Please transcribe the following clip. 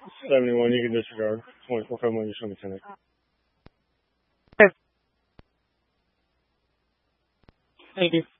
71, you can disregard. 2451, you're showing Lieutenant. Thank you.